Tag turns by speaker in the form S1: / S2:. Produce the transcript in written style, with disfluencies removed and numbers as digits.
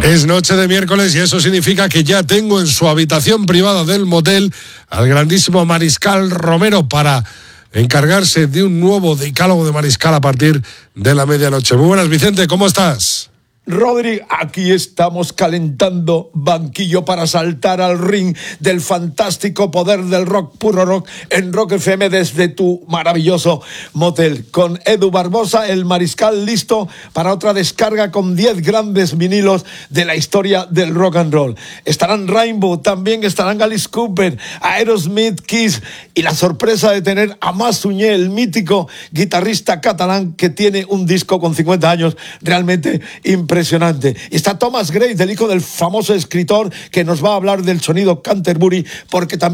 S1: Es noche de miércoles y eso significa que ya tengo en su habitación privada del motel al grandísimo Mariscal Romero para encargarse de un nuevo decálogo de Mariscal a partir de la medianoche. Muy buenas, Vicente, ¿cómo estás?
S2: Rodri, aquí estamos calentando banquillo para saltar al ring del fantástico poder del rock, puro rock, en Rock FM desde tu maravilloso motel. Con Edu Barbosa, el Mariscal, listo para otra descarga con 10 grandes vinilos de la historia del rock and roll. Estarán Rainbow, también estarán Alice Cooper, Aerosmith, Kiss y la sorpresa de tener a Mas Suñé, el mítico guitarrista catalán que tiene un disco con 50 años realmente impresionante. Está Thomas Gray, el hijo del famoso escritor, que nos va a hablar del sonido Canterbury, porque también